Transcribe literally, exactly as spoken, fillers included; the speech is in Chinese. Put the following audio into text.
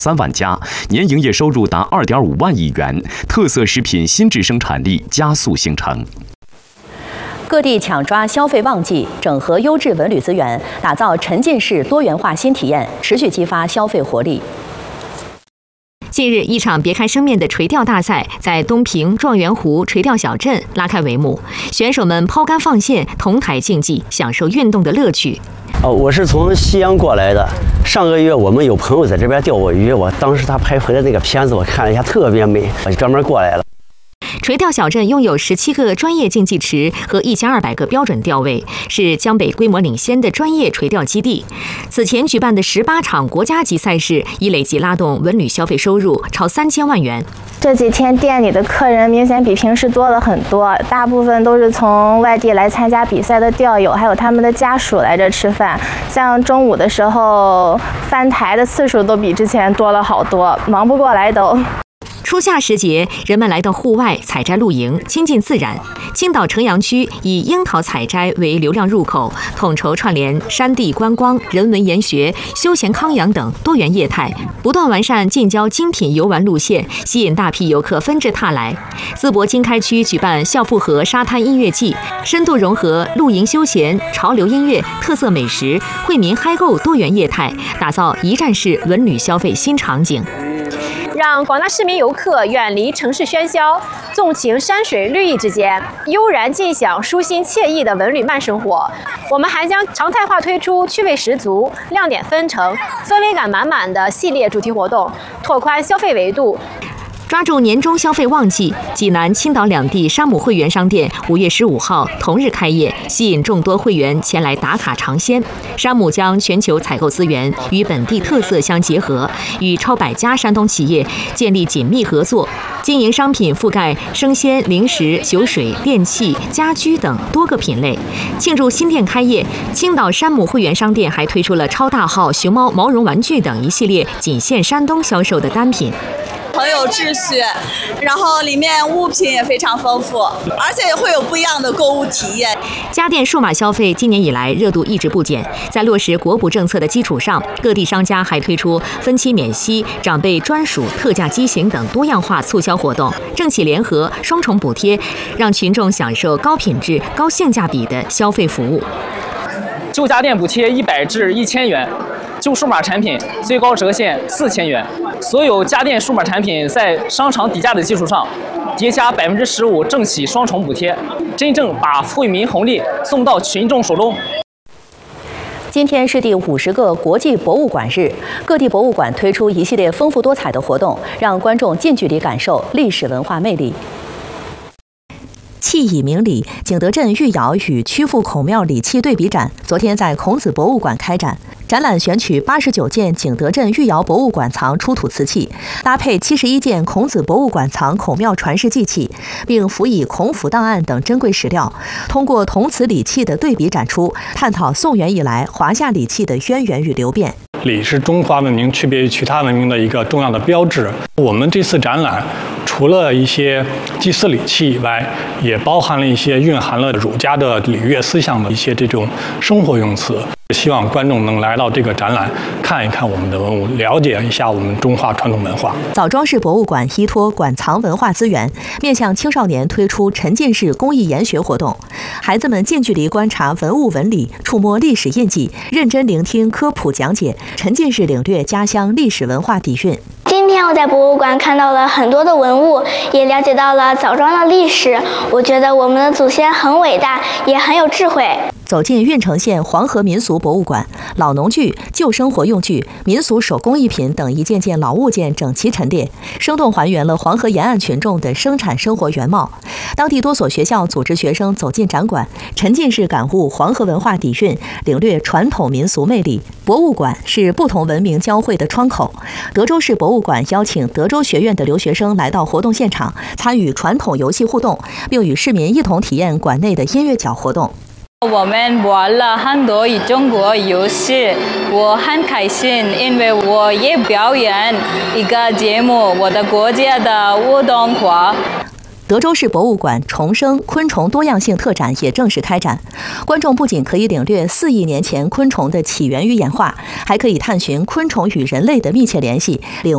三万家，年营业收入达二点五万亿元，特色食品新质生产力加速形成。 各地抢抓消费旺季，整合优质文旅资源，打造沉浸式多元化新体验，持续激发消费活力。 近日，一场别开生面的垂钓大赛在东平状元湖垂钓小镇拉开帷幕，选手们抛竿放线，同台竞技，享受运动的乐趣。 哦，我是从西安过来的。上个月我们有朋友在这边钓过鱼，我当时他拍回来那个片子，我看了一下，特别美，我就专门过来了。 垂钓小镇拥有十七个专业竞技池和一千二百个标准钓位，是江北规模领先的专业垂钓基地。此前举办的十八场国家级赛事，已累计拉动文旅消费收入超三千万元。 这几天店里的客人明显比平时多了很多，大部分都是从外地来参加比赛的钓友，还有他们的家属来这吃饭。像中午的时候，翻台的次数都比之前多了好多，忙不过来都。 初夏时节，人们来到户外采摘露营，亲近自然。青岛城阳区以樱桃采摘为流量入口，统筹串联山地观光、人文研学、休闲康养等多元业态，不断完善近郊精品游玩路线，吸引大批游客纷至沓来。淄博经开区举办校复河沙滩音乐季，深度融合露营休闲、潮流音乐、特色美食、惠民嗨购多元业态，打造一站式文旅消费新场景。 让广大市民游客远离城市喧嚣，纵情山水绿意之间，悠然尽享舒心惬意的文旅慢生活。我们还将常态化推出趣味十足、亮点纷呈、氛围感满满的系列主题活动，拓宽消费维度。 抓住年终消费旺季，济南、青岛两地山姆会员商店五月十五号同日开业，吸引众多会员前来打卡尝鲜。山姆将全球采购资源与本地特色相结合，与超百家山东企业建立紧密合作，经营商品覆盖生鲜、零食、酒水、电器、家居等多个品类。庆祝新店开业，青岛山姆会员商店还推出了超大号熊猫毛绒玩具等一系列仅限山东销售的单品。 很有秩序，然后里面物品也非常丰富，而且也会有不一样的购物体验。 家电数码消费今年以来热度一直不减，在落实国补政策的基础上，各地商家还推出分期免息、长辈专属特价机型等多样化促销活动，政企联合、双重补贴，让群众享受高品质、高性价比的消费服务。 旧家电补贴一百至一千元。旧数码产品最高折现四千元，所有家电数码产品在商场底价的基础上，叠加百分之十五政企双重补贴，真正把惠民红利送到群众手中。 今天是第五十个国际博物馆日，各地博物馆推出一系列丰富多彩的活动，让观众近距离感受历史文化魅力。器以明礼，景德镇御窑与曲阜孔庙礼器对比展昨天在孔子博物馆开展。展览选取八十九件景德镇御窑博物馆藏出土瓷器，搭配七十一件孔子博物馆藏孔庙传世祭器，并辅以孔府档案等珍贵史料，通过铜瓷礼器的对比展出，探讨宋元以来华夏礼器的渊源与流变。 礼是中华文明区别于其他文明的一个重要的标志。我们这次展览除了一些祭祀礼器以外，也包含了一些蕴含了儒家的礼乐思想的一些这种生活用词。希望观众能来到这个展览，看一看我们的文物，了解一下我们中华传统文化。 枣庄市博物馆依托馆藏文化资源，面向青少年推出沉浸式公益研学活动，孩子们近距离观察文物纹理，触摸历史印记，认真聆听科普讲解，沉浸式领略家乡历史文化底蕴。 今天我在博物馆看到了很多的文物，也了解到了枣庄的历史。我觉得我们的祖先很伟大，也很有智慧。 走进郓城县黄河民俗博物馆，老农具、旧生活用具、民俗手工艺品等一件件老物件整齐陈列，生动还原了黄河沿岸群众的生产生活原貌。当地多所学校组织学生走进展馆，沉浸式感悟黄河文化底蕴，领略传统民俗魅力。博物馆是不同文明交汇的窗口。德州市博物馆邀请德州学院的留学生来到活动现场，参与传统游戏互动，并与市民一同体验馆内的音乐角活动。 我们玩了很多中国游戏，我很开心，因为我也表演一个节目，我的国家的舞动画。 德州市博物馆重生昆虫多样性特展也正式开展，观众不仅可以领略四亿年前昆虫的起源与演化，还可以探寻昆虫与人类的密切联系，领